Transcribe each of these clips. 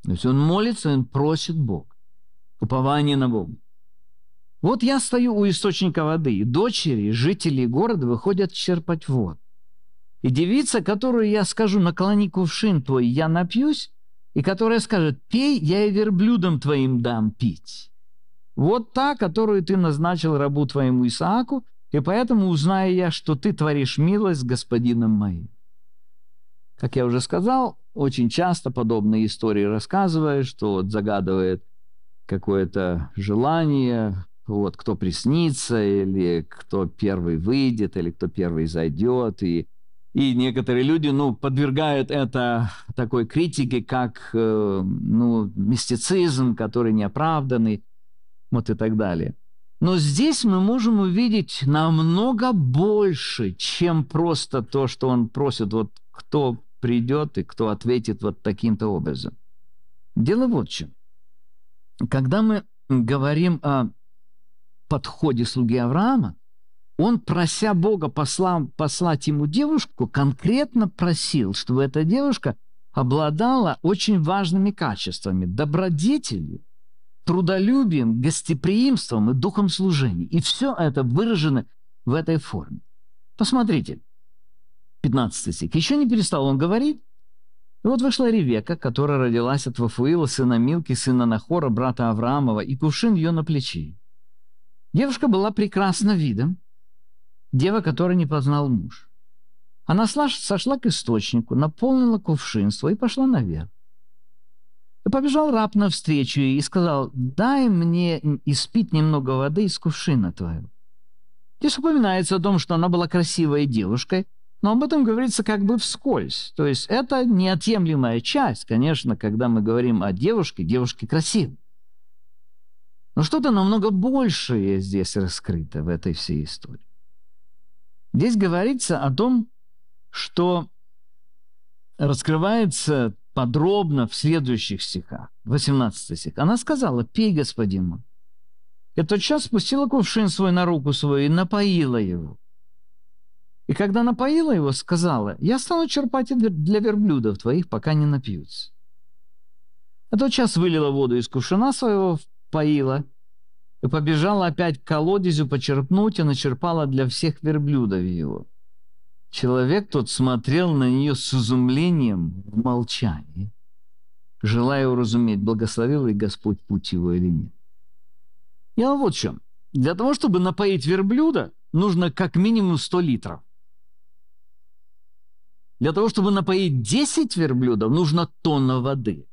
То есть он молится, он просит Бога. Упование на Бога. Вот я стою у источника воды, и дочери, жители города выходят черпать воду. И девица, которую я скажу, наклони кувшин твой, я напьюсь, и которая скажет, пей, я и верблюдам твоим дам пить. Вот та, которую ты назначил рабу твоему Исааку, и поэтому узнаю я, что ты творишь милость с господином моим. Как я уже сказал, очень часто подобные истории рассказывают, что вот загадывает какое-то желание, вот кто приснится, или кто первый выйдет, или кто первый зайдет, и некоторые люди, подвергают это такой критике, как, мистицизм, который неоправданный, вот и так далее. Но здесь мы можем увидеть намного больше, чем просто то, что он просит, вот кто придет и кто ответит вот таким-то образом. Дело вот в чем. Когда мы говорим о подходе слуги Авраама, он, прося Бога послать ему девушку, конкретно просил, чтобы эта девушка обладала очень важными качествами: добродетелью, трудолюбием, гостеприимством и духом служения. И все это выражено в этой форме. Посмотрите, 15 стих. «Еще не перестал он говорить, и вот вышла Ревека, которая родилась от Вафуила, сына Милки, сына Нахора, брата Авраамова, и кувшин ее на плече. Девушка была прекрасна видом, дева, которой не познал муж. Она сошла к источнику, наполнила кувшин свой и пошла наверх. И побежал раб навстречу ей и сказал: дай мне испить немного воды из кувшина твоего. Здесь упоминается о том, что она была красивой девушкой, но об этом говорится как бы вскользь. То есть это неотъемлемая часть, конечно, когда мы говорим о девушке красивой. Но что-то намного большее здесь раскрыто в этой всей истории. Здесь говорится о том, что раскрывается подробно в следующих стихах. 18 стих. Она сказала: пей, господин мой. И тотчас спустила кувшин свой на руку свою и напоила его. И когда напоила его, сказала: я стану черпать для верблюдов твоих, пока не напьются. И тотчас вылила воду из кувшина своего, поила, и побежала опять к колодезю почерпнуть, и начерпала для всех верблюдов его. Человек тот смотрел на нее с изумлением в молчании, желая уразуметь, благословил ли Господь путь его или нет. Дело вот в чем. Для того, чтобы напоить верблюда, нужно как минимум 100 литров. Для того, чтобы напоить 10 верблюдов, нужно тонна воды.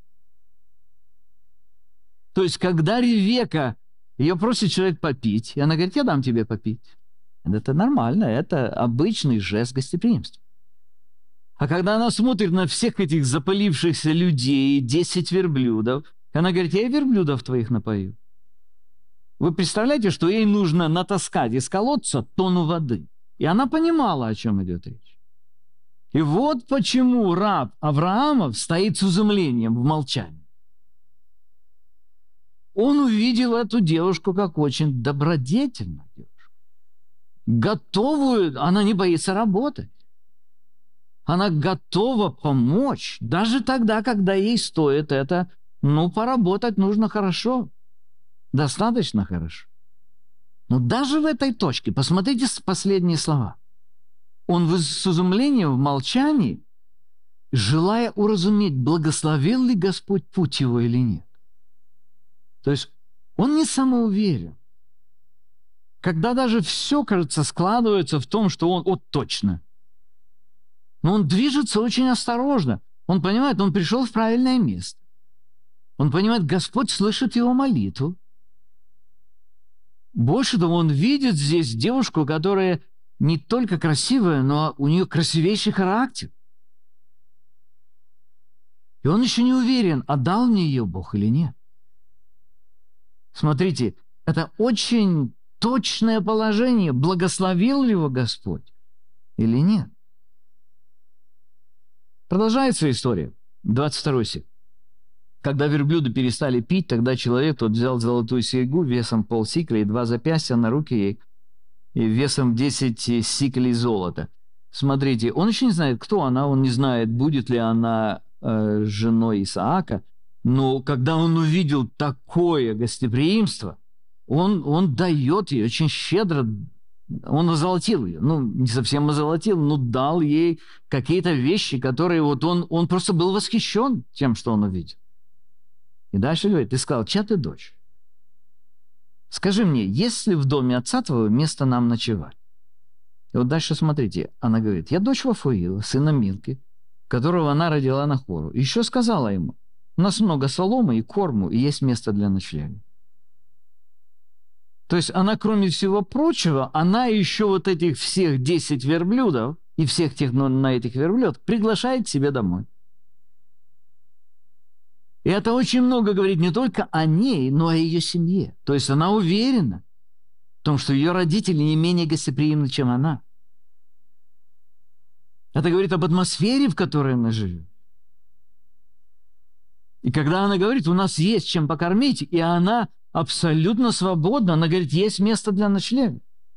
То есть, когда Ревека, ее просит человек попить, и она говорит: я дам тебе попить. Это нормально, это обычный жест гостеприимства. А когда она смотрит на всех этих запалившихся людей, 10 верблюдов, она говорит: я и верблюдов твоих напою. Вы представляете, что ей нужно натаскать из колодца тонну воды. И она понимала, о чем идет речь. И вот почему раб Авраамов стоит с изумлением в молчании. Он увидел эту девушку как очень добродетельную девушку. Готовую, она не боится работать. Она готова помочь, даже тогда, когда ей стоит это, поработать нужно хорошо, достаточно хорошо. Но даже в этой точке, посмотрите последние слова. Он с изумлением в молчании, желая уразуметь, благословил ли Господь путь его или нет. То есть он не самоуверен. Когда даже все, кажется, складывается в том, что он точно. Но он движется очень осторожно. Он понимает, он пришел в правильное место. Он понимает, Господь слышит его молитву. Больше того, он видит здесь девушку, которая не только красивая, но у нее красивейший характер. И он еще не уверен, отдал мне ее Бог или нет. Смотрите, это очень точное положение, благословил ли его Господь или нет. Продолжается история. 22 стих. Когда верблюды перестали пить, тогда человек тот взял золотую серьгу весом полсикля и 2 запястья на руки ей, и весом 10 сиклей золота. Смотрите, он еще не знает, кто она, он не знает, будет ли она женой Исаака, Но когда он увидел такое гостеприимство, он дает ей очень щедро. Он озолотил ее. Ну, не совсем озолотил, но дал ей какие-то вещи, которые вот он просто был восхищен тем, что он увидел. И дальше говорит, ты сказал, чья ты дочь? Скажи мне, есть ли в доме отца твоего место нам ночевать? И вот дальше смотрите, она говорит, я дочь Вафуила, сына Милки, которого она родила на Хору. И еще сказала ему, у нас много соломы и корму, и есть место для ночлега. То есть она, кроме всего прочего, она еще вот этих всех 10 верблюдов и всех тех на этих верблюдах приглашает к себе домой. И это очень много говорит не только о ней, но и о ее семье. То есть она уверена в том, что ее родители не менее гостеприимны, чем она. Это говорит об атмосфере, в которой она живет. И когда она говорит, у нас есть чем покормить, и она абсолютно свободна, она говорит, есть место для ночлега.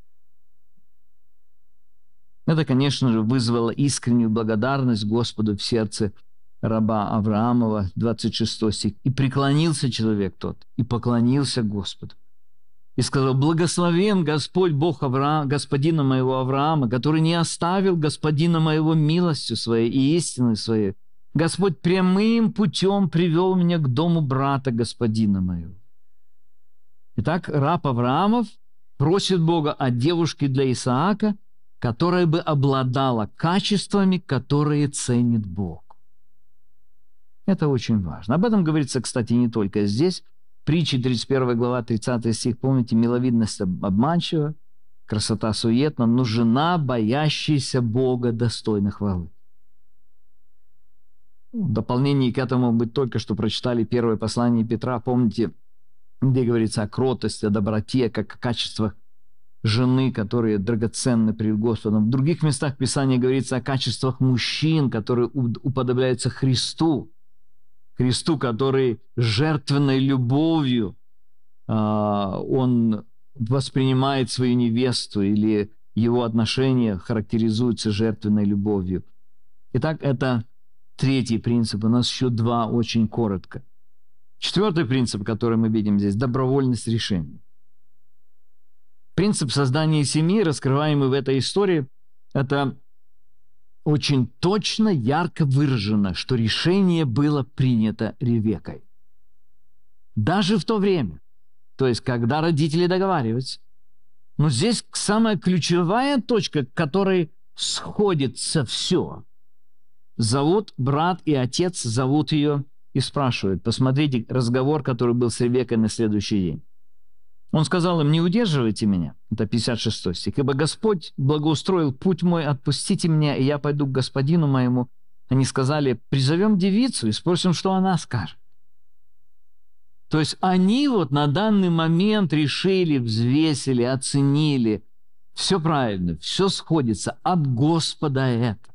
Это, конечно же, вызвало искреннюю благодарность Господу в сердце раба Авраамова, 26 стих. «И преклонился человек тот, и поклонился Господу. И сказал, благословен Господь Бог господина моего Авраама, который не оставил господина моего милостью своей и истиной своей. Господь прямым путем привел меня к дому брата господина моего». Итак, раб Авраамов просит Бога о девушке для Исаака, которая бы обладала качествами, которые ценит Бог. Это очень важно. Об этом говорится, кстати, не только здесь. Притчи 31 глава, 30 стих. Помните, миловидность обманчива, красота суетна, но жена, боящаяся Бога, достойна хвалы. В дополнение к этому мы только что прочитали первое послание Петра. Помните, где говорится о кротости, о доброте, как о качествах жены, которые драгоценны перед Господом. В других местах Писания говорится о качествах мужчин, которые уподобляются Христу. Христу, который жертвенной любовью он воспринимает свою невесту, или его отношения характеризуются жертвенной любовью. Итак, это третий принцип. У нас еще два очень коротко. Четвертый принцип, который мы видим здесь – добровольность решения. Принцип создания семьи, раскрываемый в этой истории, это очень точно, ярко выражено, что решение было принято Ревеккой. Даже в то время, то есть когда родители договариваются. Но здесь самая ключевая точка, к которой сходится все. Зовут брат и отец, зовут ее и спрашивают. Посмотрите разговор, который был с Ревеккой на следующий день. Он сказал им, не удерживайте меня. Это 56 стих. Ибо Господь благоустроил путь мой, отпустите меня, и я пойду к господину моему. Они сказали, призовем девицу и спросим, что она скажет. То есть они вот на данный момент решили, взвесили, оценили. Все правильно, все сходится. От Господа это.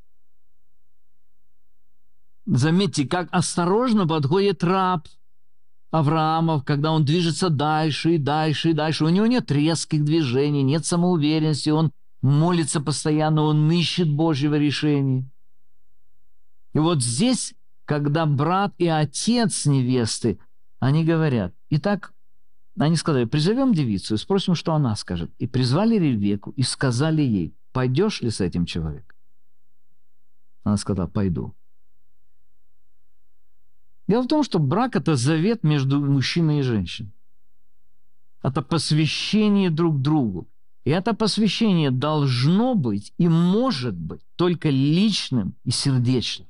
Заметьте, как осторожно подходит раб Авраамов, когда он движется дальше и дальше и дальше. У него нет резких движений, нет самоуверенности, он молится постоянно, он ищет Божьего решения. И вот здесь, когда брат и отец невесты, они говорят, итак, они сказали, призовем девицу и спросим, что она скажет. И призвали Ревекку и сказали ей, пойдешь ли с этим человеком? Она сказала, пойду. Дело в том, что брак – это завет между мужчиной и женщиной. Это посвящение друг другу. И это посвящение должно быть и может быть только личным и сердечным.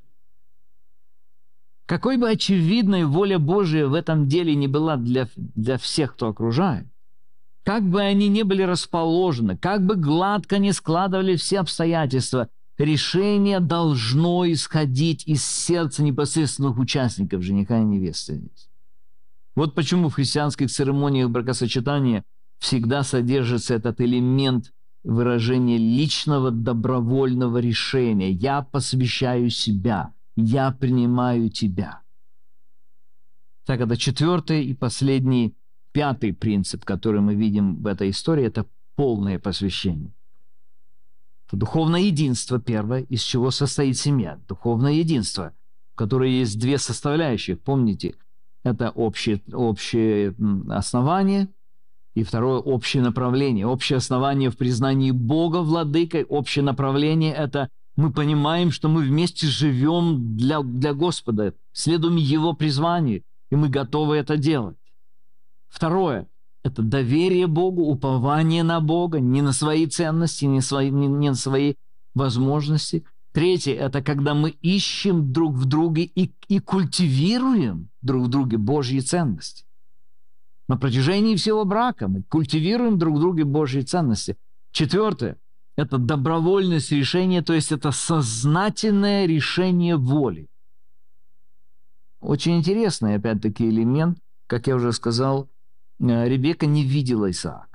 Какой бы очевидной воля Божия в этом деле не была для всех, кто окружает, как бы они ни были расположены, как бы гладко не складывали все обстоятельства, решение должно исходить из сердца непосредственных участников жениха и невесты здесь. Вот почему в христианских церемониях бракосочетания всегда содержится этот элемент выражения личного добровольного решения. Я посвящаю себя, я принимаю тебя. Так, это четвертый и последний, пятый принцип, который мы видим в этой истории, это полное посвящение. Это духовное единство первое, из чего состоит семья. Духовное единство, в которой есть две составляющих. Помните, это общее основание, и второе – общее направление. Общее основание в признании Бога владыкой, общее направление – это мы понимаем, что мы вместе живем для Господа, следуем Его призванию, и мы готовы это делать. Второе – это доверие Богу, упование на Бога, не на свои ценности, не на свои возможности. Третье – это когда мы ищем друг в друге и культивируем друг в друге Божьи ценности. На протяжении всего брака мы культивируем друг в друге Божьи ценности. Четвертое – это добровольность решения, то есть это сознательное решение воли. Очень интересный, опять-таки, элемент. Как я уже сказал, Ревекка не видела Исаака.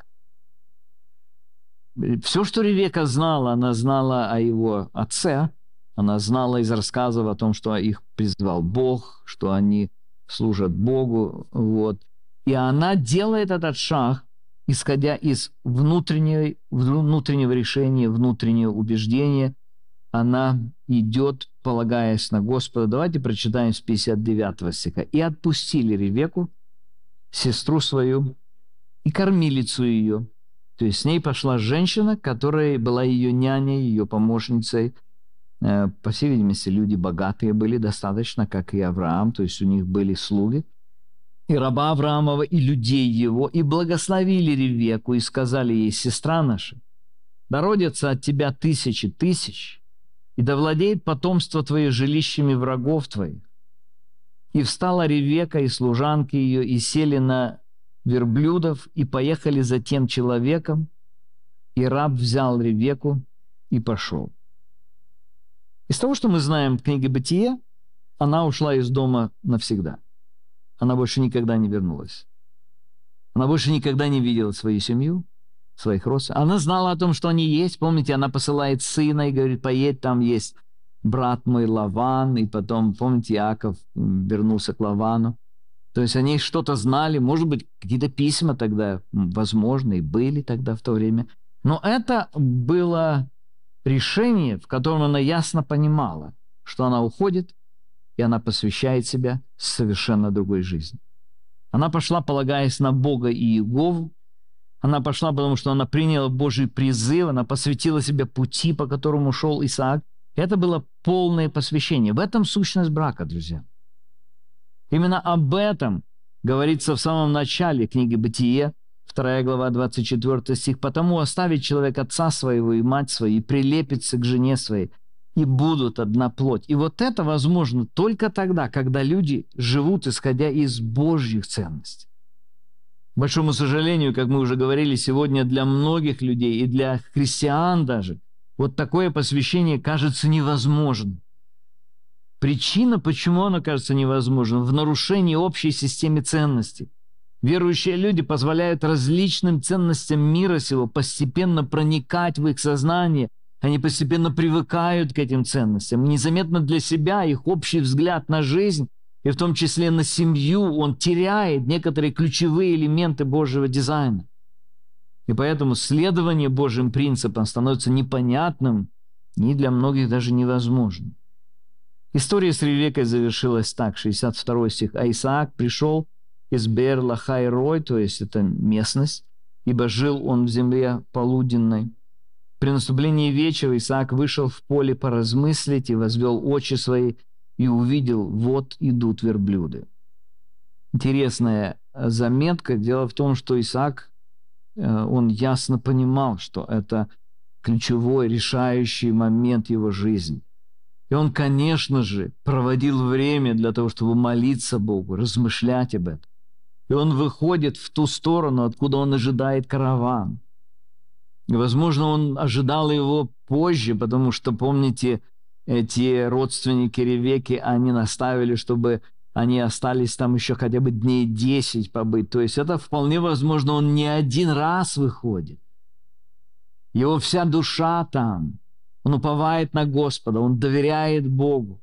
Все, что Ревекка знала, она знала о его отце, она знала из рассказов о том, что их призвал Бог, что они служат Богу. Вот. И она делает этот шаг, исходя из внутреннего решения, внутреннего убеждения. Она идет, полагаясь на Господа. Давайте прочитаем с 59 стиха. «И отпустили Ревекку, сестру свою, и кормилицу ее». То есть с ней пошла женщина, которая была ее няней, ее помощницей. По всей видимости, люди богатые были достаточно, как и Авраам, то есть у них были слуги. И раба Авраамова, и людей его, и благословили Ревекку, и сказали ей: «Сестра наша, да родятся от тебя тысячи тысяч, и да владеет потомство твое жилищами врагов твоих». И встала Ревекка и служанки ее, и сели на верблюдов, и поехали за тем человеком, и раб взял Ревекку и пошел. Из того, что мы знаем в книге «Бытие», она ушла из дома навсегда. Она больше никогда не вернулась. Она больше никогда не видела свою семью, своих родственников. Она знала о том, что они есть. Помните, она посылает сына и говорит: «Поедь, там есть брат мой Лаван». И потом, помните, Иаков вернулся к Лавану. То есть они что-то знали, может быть, какие-то письма тогда, возможно, и были тогда в то время. Но это было решение, в котором она ясно понимала, что она уходит, и она посвящает себя совершенно другой жизни. Она пошла, полагаясь на Бога и Иегову. Она пошла, потому что она приняла Божий призыв, она посвятила себя пути, по которому шел Исаак. Это было полное посвящение. В этом сущность брака, друзья. Именно об этом говорится в самом начале книги «Бытие», 2 глава, 24 стих. «Потому оставит человек отца своего и мать свою, и прилепится к жене своей, и будут одна плоть». И вот это возможно только тогда, когда люди живут, исходя из Божьих ценностей. К большому сожалению, как мы уже говорили сегодня, для многих людей и для христиан даже вот такое посвящение кажется невозможным. Причина, почему оно кажется невозможным, в нарушении общей системы ценностей. Верующие люди позволяют различным ценностям мира сего постепенно проникать в их сознание. Они постепенно привыкают к этим ценностям. Незаметно для себя их общий взгляд на жизнь, и в том числе на семью, он теряет некоторые ключевые элементы Божьего дизайна. И поэтому следование Божьим принципам становится непонятным и для многих даже невозможным. История с Ревеккой завершилась так, 62 стих. «А Исаак пришел из Беэр-Лахай-Рой», то есть это местность, «ибо жил он в земле полуденной. При наступлении вечера Исаак вышел в поле поразмыслить и возвел очи свои, и увидел: вот идут верблюды». Интересная заметка. Дело в том, что Исаак, он ясно понимал, что это ключевой, решающий момент его жизни. И он, конечно же, проводил время для того, чтобы молиться Богу, размышлять об этом. И он выходит в ту сторону, откуда он ожидает караван. И, возможно, он ожидал его позже, потому что, помните, эти родственники Ревекки, они наставили, чтобы они остались там еще хотя бы дней 10 побыть. То есть это вполне возможно, он не один раз выходит. Его вся душа там. Он уповает на Господа, он доверяет Богу.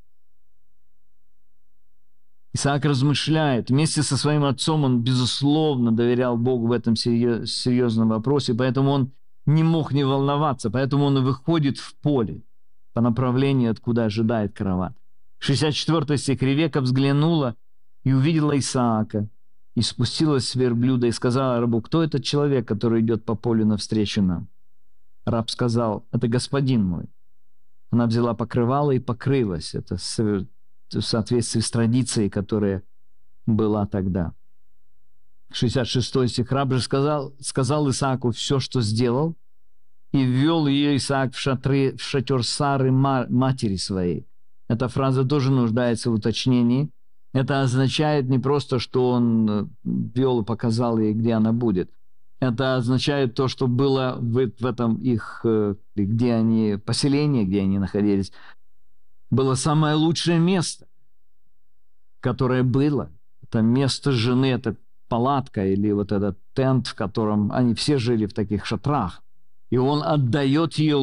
Исаак размышляет. Вместе со своим отцом он, безусловно, доверял Богу в этом серьезном вопросе, поэтому он не мог не волноваться, поэтому он и выходит в поле по направлению, откуда ожидает караван. 64 стих. «Ревекка взглянула, и увидела Исаака, и спустилась с верблюда, и сказала рабу: «Кто этот человек, который идет по полю навстречу нам?» Раб сказал: «Это господин мой». Она взяла покрывало и покрылась. Это в соответствии с традицией, которая была тогда. 66 стих. Раб же сказал Исааку все, что сделал, и ввел ее Исаак в шатер Сары, матери своей. Эта фраза тоже нуждается в уточнении. Это означает не просто, что он ввел и показал ей, где она будет. Это означает то, что было в этом их, где они, поселении, где они находились, было самое лучшее место, которое было. Это место жены, это палатка или вот этот тент, в котором они все жили в таких шатрах. И он отдает ей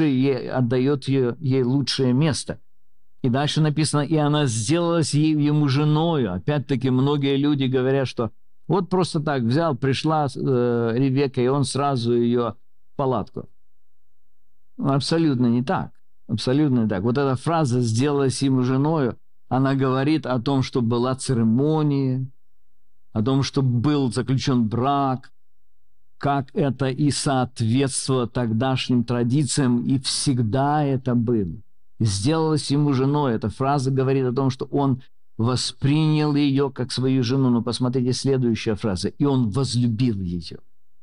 лучшее место. И дальше написано: «И она сделалась ему женою». Опять-таки многие люди говорят, что вот просто так взял, пришла Ревекка, и он сразу ее в палатку. Абсолютно не так. Абсолютно не так. Вот эта фраза «сделалась ему женою», она говорит о том, что была церемония, о том, что был заключен брак, как это и соответствовало тогдашним традициям, и всегда это было. «Сделалась ему женой». Эта фраза говорит о том, что он воспринял ее как свою жену. Но посмотрите, следующая фраза: «И он возлюбил ее».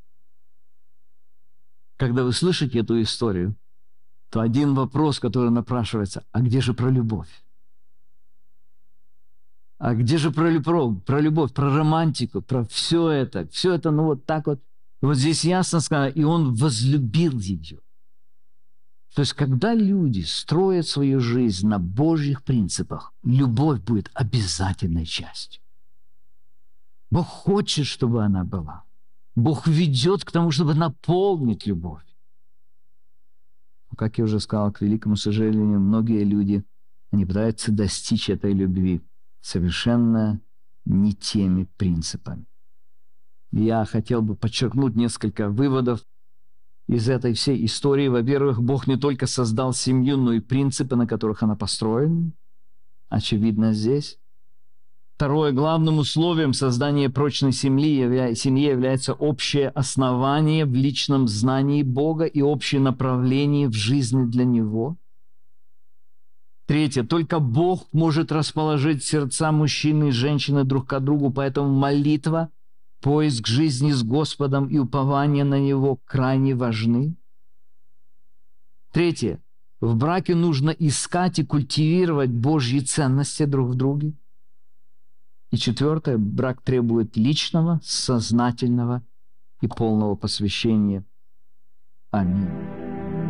Когда вы слышите эту историю, то один вопрос, который напрашивается: а где же про любовь? А где же про любовь, про романтику, про все это? Все это, ну вот так вот. Вот здесь ясно сказано: и он возлюбил ее. То есть, когда люди строят свою жизнь на Божьих принципах, любовь будет обязательной частью. Бог хочет, чтобы она была. Бог ведет к тому, чтобы наполнить любовь. Но, как я уже сказал, к великому сожалению, многие люди, они пытаются достичь этой любви совершенно не теми принципами. Я хотел бы подчеркнуть несколько выводов из этой всей истории. Во-первых, Бог не только создал семью, но и принципы, на которых она построена. Очевидно здесь. Второе, главным условием создания прочной семьи является общее основание в личном знании Бога и общее направление в жизни для Него. Третье, только Бог может расположить сердца мужчины и женщины друг к другу, поэтому молитва, поиск жизни с Господом и упование на Него крайне важны. Третье, в браке нужно искать и культивировать Божьи ценности друг в друге. И четвертое, брак требует личного, сознательного и полного посвящения. Аминь.